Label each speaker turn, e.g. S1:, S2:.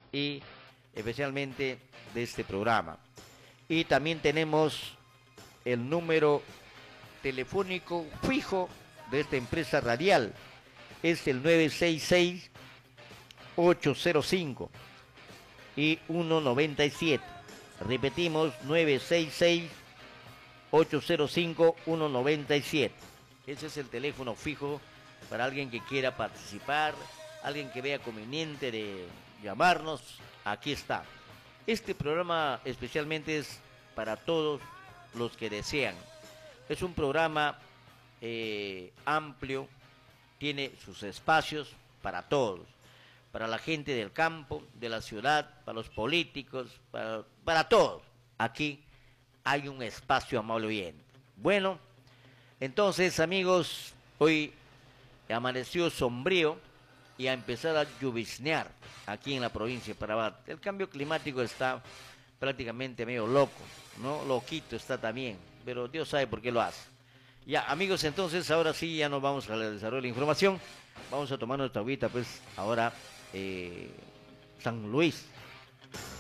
S1: y especialmente de este programa. Y también tenemos el número telefónico fijo de esta empresa radial. Es el 966-805 y 197. Repetimos, 966-805-197. Ese es el teléfono fijo para alguien que quiera participar, alguien que vea conveniente de llamarnos. Aquí está. Este programa especialmente es para todos los que desean. Es un programa amplio, tiene sus espacios para todos, para la gente del campo, de la ciudad, para los políticos, para todos. Aquí hay un espacio, amable oyente. Bueno, entonces, amigos, hoy amaneció sombrío y a empezar a lloviznear aquí en la provincia de Parabat. El cambio climático está prácticamente medio loco, ¿no? Loquito está también, pero Dios sabe por qué lo hace. Ya, amigos, entonces ahora sí ya nos vamos al desarrollo de la información. Vamos a tomar nuestra agüita, pues ahora San Luis.